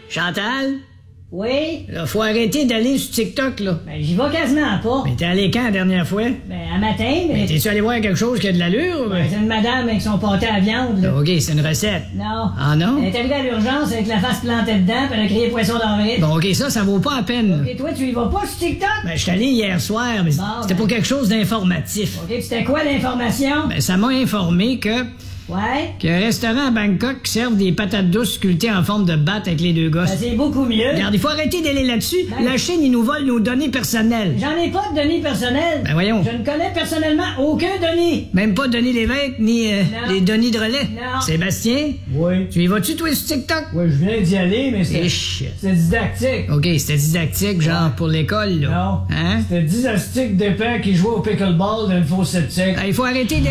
Chantal? Oui? Là, faut arrêter d'aller sur TikTok, là. Ben, j'y vais quasiment pas. Mais t'es allé quand la dernière fois? Ben, à matin, mais... T'es-tu allé voir quelque chose qui a de l'allure? Ben, c'est une madame avec son pâté à viande, là. OK, c'est une recette. Non. Ah non? Elle est arrivée à l'urgence avec la face plantée dedans, puis elle a crié poisson d'avril. Bon, OK, ça vaut pas la peine. Et toi, tu y vas pas sur TikTok? Ben, je suis allé hier soir, mais Bon, c'était ben. pour quelque chose d'informatif. OK, puis c'était quoi l'information? Ben, ça m'a informé que... Ouais? qu'il y a un restaurant à Bangkok qui serve des patates douces sculptées en forme de batte avec les deux gosses. Ben, c'est beaucoup mieux. Regarde, il faut arrêter d'aller là-dessus. Ben. La Chine, ils nous volent nos données personnelles. J'en ai pas de données personnelles. Ben voyons. Je ne connais personnellement aucun Denis. Même pas Denis Lévesque, ni Non. les Denis de relais. Non. Sébastien, Oui. tu y vas-tu, toi, sur TikTok? Oui, je viens d'y aller, mais Ish. c'est didactique. OK, c'était didactique, genre pour l'école, là. Non. Hein? C'était didactique d'épais qui jouait au pickleball dans une fosse septique. Il faut arrêter